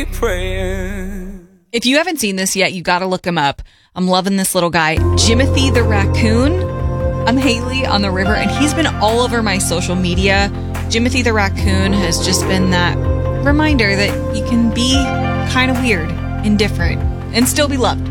If you haven't seen this yet, you got to look him up. I'm loving this little guy, Jimothy the Raccoon. I'm Haley on the river, and he's been all over my social media. Jimothy the Raccoon has just been that reminder that you can be kind of weird and different and still be loved.